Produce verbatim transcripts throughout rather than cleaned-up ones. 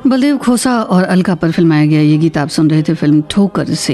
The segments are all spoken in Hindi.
बलदेव खोसा और अलका पर फिल्माया गया ये गीत आप सुन रहे थे फिल्म ठोकर से।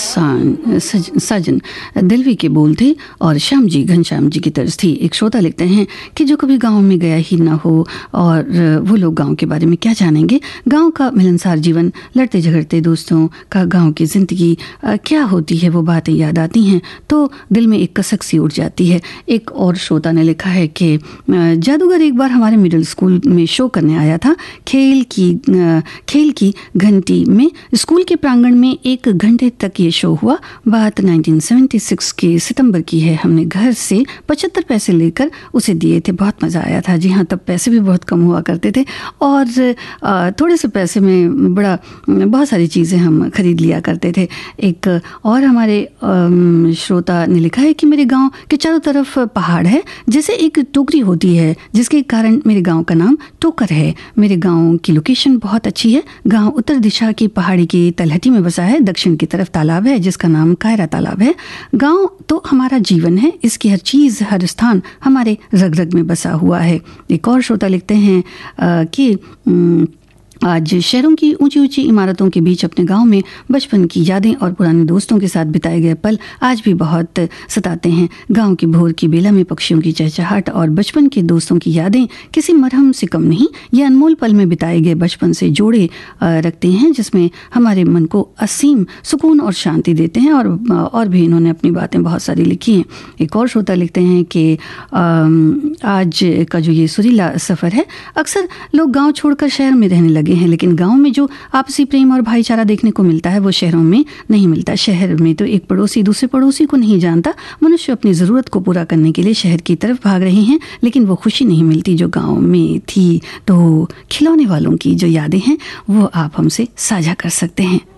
सज, सजन दिलवी के बोल थे और श्याम जी घनश्याम जी की तर्ज थी। एक श्रोता लिखते हैं कि जो कभी गांव में गया ही ना हो और वो लोग गांव के बारे में क्या जानेंगे। गांव का मिलनसार जीवन, लड़ते झगड़ते दोस्तों का गांव की ज़िंदगी क्या होती है, वो बातें याद आती हैं तो दिल में एक कसक सी उठ जाती है। एक और श्रोता ने लिखा है कि जादूगर एक बार हमारे मिडिल स्कूल में शो करने आया था। खेल की खेल की घंटी में स्कूल के प्रांगण में एक घंटे तक ये शो हुआ। बात उन्नीस सौ छिहत्तर के सितंबर की है। हमने घर से पचहत्तर पैसे लेकर उसे दिए थे। बहुत मज़ा आया था। जी हाँ, तब पैसे भी बहुत कम हुआ करते थे और थोड़े से पैसे में बड़ा बहुत सारी चीज़ें हम खरीद लिया करते थे। एक और हमारे श्रोता ने लिखा है कि मेरे गांव के चारों तरफ पहाड़ है, जैसे एक टोकरी होती है, जिसके कारण मेरे गांव का नाम टोकर है। मेरे गांव की लोकेशन बहुत अच्छी है। गांव उत्तर दिशा की पहाड़ी की तलहटी में बसा है। दक्षिण की तरफ तालाब है जिसका नाम कायरा तालाब है। गांव तो हमारा जीवन है, इसकी हर चीज़ हर स्थान हमारे रग रग में बसा हुआ है। एक और श्रोता लिखते हैं कि आज शहरों की ऊंची ऊंची इमारतों के बीच अपने गांव में बचपन की यादें और पुराने दोस्तों के साथ बिताए गए पल आज भी बहुत सताते हैं। गांव की भोर की बेला में पक्षियों की चहचहाट और बचपन के दोस्तों की यादें किसी मरहम से कम नहीं। ये अनमोल पल में बिताए गए बचपन से जोड़े रखते हैं, जिसमें हमारे मन को असीम सुकून और शांति देते हैं। और और भी इन्होंने अपनी बातें बहुत सारी लिखी हैं। एक और श्रोता लिखते हैं कि आज का जो ये सुरीला सफ़र है, अक्सर लोग गाँव छोड़कर शहर में रहने लगे हैं, लेकिन गांव में जो आपसी प्रेम और भाईचारा देखने को मिलता है वो शहरों में नहीं मिलता। शहर में तो एक पड़ोसी दूसरे पड़ोसी को नहीं जानता। मनुष्य अपनी ज़रूरत को पूरा करने के लिए शहर की तरफ भाग रहे हैं, लेकिन वो खुशी नहीं मिलती जो गांव में थी। तो खिलौने वालों की जो यादें हैं वो आप हमसे साझा कर सकते हैं।